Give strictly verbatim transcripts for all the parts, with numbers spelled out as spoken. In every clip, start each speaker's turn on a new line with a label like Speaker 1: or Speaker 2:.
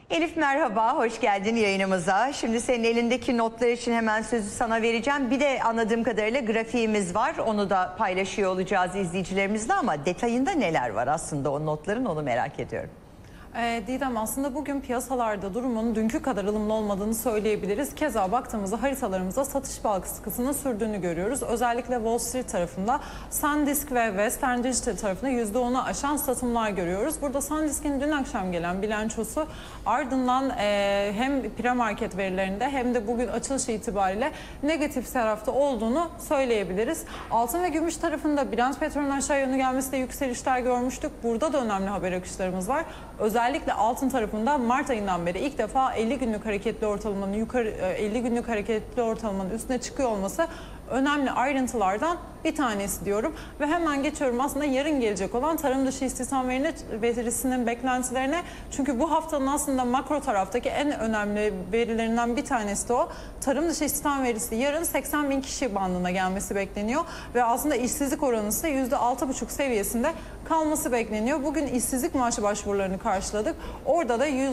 Speaker 1: Elif merhaba, hoş geldin yayınımıza. Şimdi senin elindeki notlar için hemen sözü sana vereceğim. Bir de anladığım kadarıyla grafiğimiz var. Onu da paylaşıyor olacağız izleyicilerimizle ama detayında neler var aslında o notların, onu merak ediyorum.
Speaker 2: E, Didem, aslında bugün piyasalarda durumun dünkü kadar ılımlı olmadığını söyleyebiliriz. Keza baktığımızda haritalarımıza satış baskısının sürdüğünü görüyoruz. Özellikle Wall Street tarafında SanDisk ve Western Digital tarafında yüzde onu aşan satımlar görüyoruz. Burada SanDisk'in dün akşam gelen bilançosu ardından e, hem pre-market verilerinde hem de bugün açılış itibariyle negatif tarafta olduğunu söyleyebiliriz. Altın ve gümüş tarafında Brent petrolün aşağı yönlü gelmesiyle yükselişler görmüştük. Burada da önemli haber akışlarımız var. Özellikle altın tarafında Mart ayından beri ilk defa elli günlük hareketli ortalamanın yukarı elli günlük hareketli ortalamanın üstüne çıkıyor olması önemli ayrıntılardan bir tanesi diyorum. Ve hemen geçiyorum aslında yarın gelecek olan tarım dışı istihdam verisinin beklentilerine. Çünkü bu haftanın aslında makro taraftaki en önemli verilerinden bir tanesi de o. Tarım dışı istihdam verisi yarın seksen bin kişi bandına gelmesi bekleniyor. Ve aslında işsizlik oranı ise yüzde altı buçuk seviyesinde kalması bekleniyor. Bugün işsizlik maaşı başvurularını karşıladık. Orada da yüz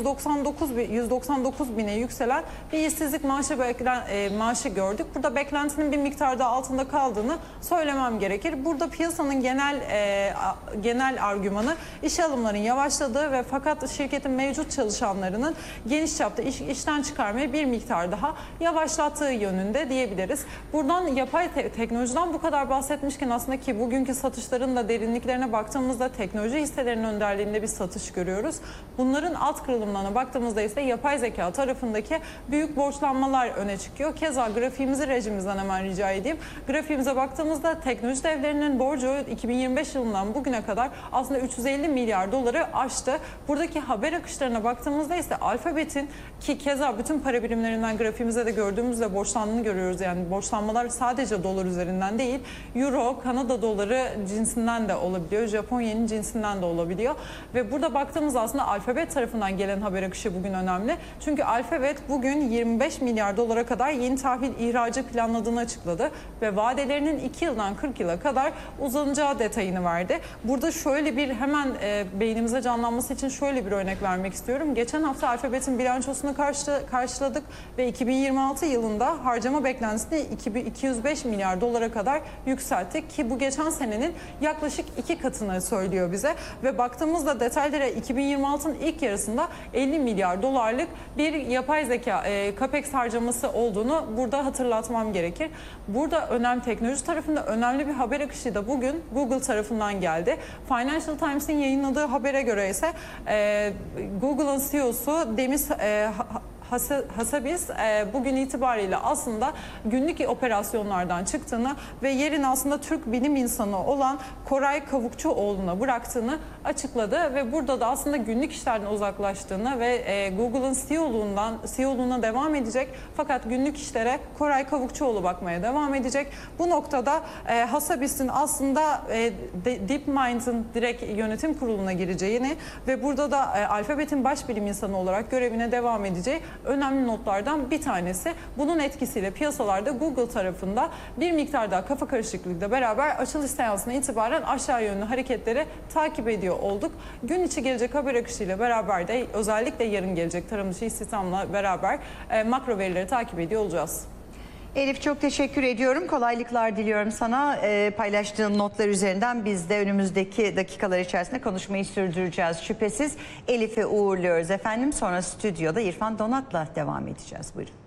Speaker 2: doksan dokuz bine yükselen bir işsizlik maaşı, beklen, e, maaşı gördük. Burada beklentinin bir miktarda altında kaldığını söylemem gerekir. Burada piyasanın genel e, genel argümanı iş alımlarının yavaşladığı ve fakat şirketin mevcut çalışanlarının geniş çapta iş, işten çıkarmayı bir miktar daha yavaşlattığı yönünde diyebiliriz. Buradan yapay te teknolojiden bu kadar bahsetmişken aslında ki bugünkü satışların da derinliklerine baktığımızda teknoloji hisselerinin önderliğinde bir satış görüyoruz. Bunların alt kırılımlarına baktığımızda ise yapay zeka tarafındaki büyük borçlanmalar öne çıkıyor. Keza grafiğimizi rejimizden hemen rica edeyim. Grafiğimize baktığımızda teknoloji devlerinin borcu iki bin yirmi beş yılından bugüne kadar aslında üç yüz elli milyar doları aştı. Buradaki haber akışlarına baktığımızda ise Alphabet'in, ki keza bütün para birimlerinden grafiğimizde de gördüğümüzde borçlandığını görüyoruz. Yani borçlanmalar sadece dolar üzerinden değil, Euro, Kanada doları cinsinden de olabiliyor, Japon yeni cinsinden de olabiliyor. Ve burada baktığımızda aslında Alphabet tarafından gelen haber akışı bugün önemli. Çünkü Alphabet bugün yirmi beş milyar dolara kadar yeni tahvil ihracı planladığını açıkladı ve vadelerinin iki yıldan kırk yıla kadar uzanacağı detayını verdi. Burada şöyle bir hemen e, beynimize canlanması için şöyle bir örnek vermek istiyorum. Geçen hafta Alphabet'in bilançosunu karşı, karşıladık ve iki bin yirmi altı yılında harcama beklentisini iki yüz beş milyar dolara kadar yükselttik ki bu geçen senenin yaklaşık iki katını söylüyor bize ve baktığımızda detaylara iki bin yirmi altının ilk yarısında elli milyar dolarlık bir yapay zeka e, capex harcaması olduğunu burada hatırlatmam gerekir. Burada önemli teknoloji tarafında önemli bir haber akışı da bugün Google tarafından geldi. Financial Times'in yayınladığı habere göre ise e, Google'ın C E O'su Demis e, Hassabis bugün itibariyle aslında günlük operasyonlardan çıktığını ve yerin aslında Türk bilim insanı olan Koray Kavukçuoğlu'na bıraktığını açıkladı ve burada da aslında günlük işlerden uzaklaştığını ve Google'ın C E O'luğundan C E O'luğuna devam edecek fakat günlük işlere Koray Kavukçuoğlu bakmaya devam edecek. Bu noktada Hassabis'in aslında DeepMind'ın direkt yönetim kuruluna gireceğini ve burada da Alphabet'in baş bilim insanı olarak görevine devam edeceği önemli notlardan bir tanesi. Bunun etkisiyle piyasalarda Google tarafında bir miktar daha kafa karışıklığıyla beraber açılış seansına itibaren aşağı yönlü hareketleri takip ediyor olduk. Gün içi gelecek haber akışıyla beraber de özellikle yarın gelecek tarım dışı istihdamla beraber e, makro verileri takip ediyor olacağız.
Speaker 1: Elif çok teşekkür ediyorum. Kolaylıklar diliyorum sana. E, paylaştığın notlar üzerinden biz de önümüzdeki dakikalar içerisinde konuşmayı sürdüreceğiz. Şüphesiz Elif'i uğurluyoruz efendim. Sonra stüdyoda İrfan Donat'la devam edeceğiz. Buyurun.